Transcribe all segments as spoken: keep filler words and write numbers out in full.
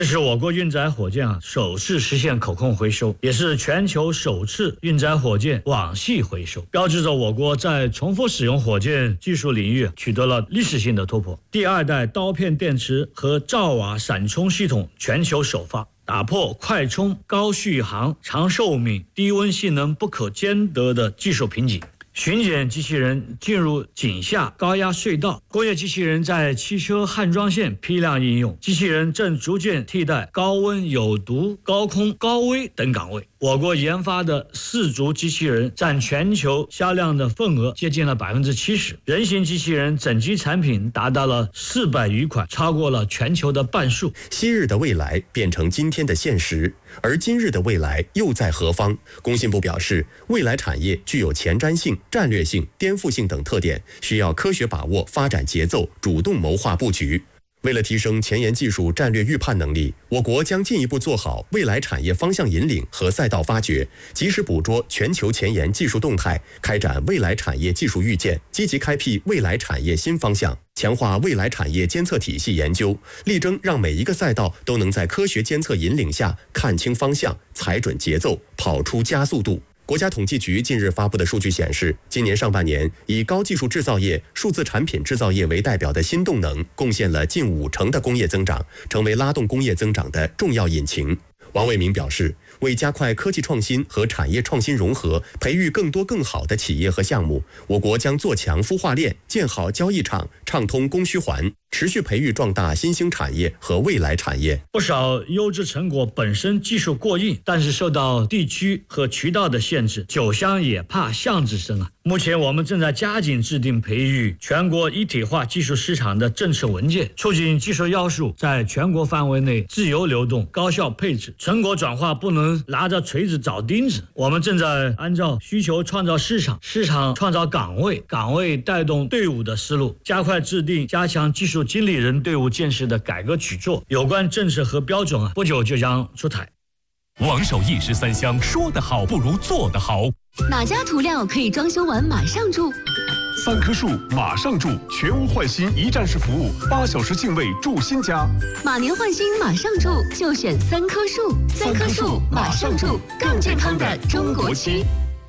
这是我国运载火箭啊首次实现口控回收，也是全球首次运载火箭网系回收，标志着我国在重复使用火箭技术领域取得了历史性的突破。第二代刀片电池和兆瓦闪充系统全球首发，打破快充、高续航、长寿命、低温性能不可兼得的技术瓶颈。巡检机器人进入井下高压隧道，工业机器人在汽车焊装线批量应用，机器人正逐渐替代高温、有毒、高空、高危等岗位。我国研发的四足机器人占全球销量的份额接近了百分之七十，人形机器人整机产品达到了四百余款，超过了全球的半数。 昔日的未来变成今天的现实，而今日的未来又在何方？工信部表示，未来产业具有前瞻性、战略性、颠覆性等特点，需要科学把握发展节奏，主动谋划布局。为了提升前沿技术战略预判能力，我国将进一步做好未来产业方向引领和赛道发掘，及时捕捉全球前沿技术动态，开展未来产业技术预见，积极开辟未来产业新方向，强化未来产业监测体系研究，力争让每一个赛道都能在科学监测引领下看清方向、踩准节奏、跑出加速度。国家统计局近日发布的数据显示，今年上半年以高技术制造业、数字产品制造业为代表的新动能贡献了近五成的工业增长，成为拉动工业增长的重要引擎。王伟明表示，为加快科技创新和产业创新融合，培育更多更好的企业和项目，我国将做强孵化链，建好交易场，畅通供需环，持续培育壮大新兴产业和未来产业。 不少优质成果本身技术过硬，但是受到地区和渠道的限制，酒香也怕巷子深啊。目前我们正在加紧制定培育全国一体化技术市场的政策文件，促进技术要素在全国范围内自由流动、高效配置，成果转化不能拿着锤子找钉子。我们正在按照需求创造市场，市场创造岗位，岗位带动队伍的思路，加快制定加强技术经理人队伍建设的改革举措。有关政策和标准啊，不久就将出台。 王守一石三香，说得好不如做得好。 哪家涂料可以装修完马上住？ 三棵树马上住，全屋换新一站式服务，八小时净位住新家。 马年换新马上住，就选三棵树。三棵树马上住，更健康的中国区。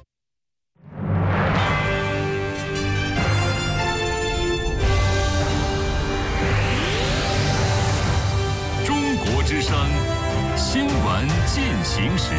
中国之声新闻进行时。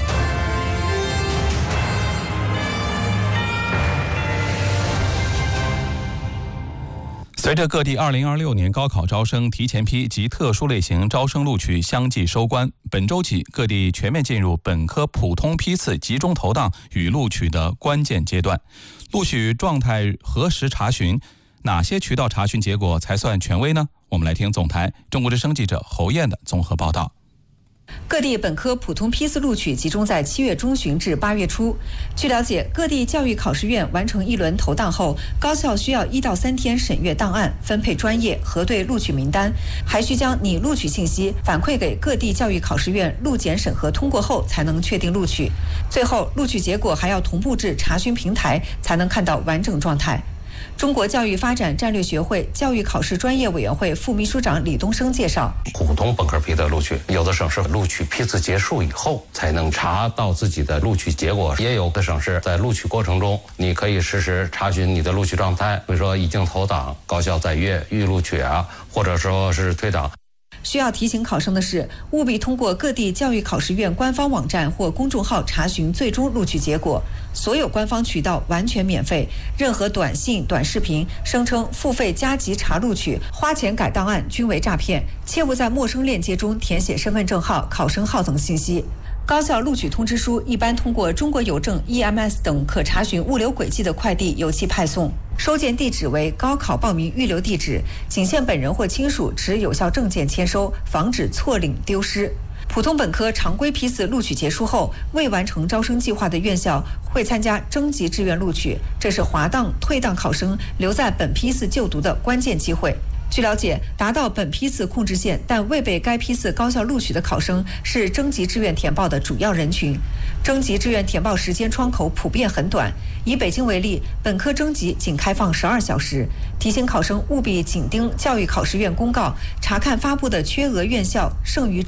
随着各地二零二六年高考招生提前批及特殊类型招生录取相继收官，本周起各地全面进入本科普通批次集中投档与录取的关键阶段。录取状态何时查询？哪些渠道查询结果才算权威呢？我们来听总台中国之声记者侯燕的综合报道。 各地本科普通批次录取集中在七月中旬至八月初。据了解，各地教育考试院完成一轮投档后，高校需要一到三天审阅档案、分配专业、核对录取名单，还需将拟录取信息反馈给各地教育考试院录检审核通过后，才能确定录取。最后，录取结果还要同步至查询平台，才能看到完整状态。中国教育发展战略学会教育考试专业委员会副秘书长李东升介绍， 普通本科批的录取，有的省市录取批次结束以后才能查到自己的录取结果，也有的省市在录取过程中，你可以实时查询你的录取状态，比如说已经投档、高校载阅、预录取啊，或者说是退档。 需要提醒考生的是，务必通过各地教育考试院官方网站或公众号查询最终录取结果。所有官方渠道完全免费，任何短信、短视频声称付费加急查录取、花钱改档案均为诈骗，切勿在陌生链接中填写身份证号、考生号等信息。高校录取通知书一般通过中国邮政、E M S 等可查询物流轨迹的快递邮寄派送，收件地址为高考报名预留地址，仅限本人或亲属持有效证件签收，防止错领丢失。普通本科常规批次录取结束后，未完成招生计划的院校会参加征集志愿录取，这是滑档、退档考生留在本批次就读的关键机会。 据了解，达到本批次控制线但未被该批次高校录取的考生是征集志愿填报的主要人群。征集志愿填报时间窗口普遍很短，以北京为例，本科征集仅开放十二小时。提醒考生务必紧盯教育考试院公告，查看发布的缺额院校剩余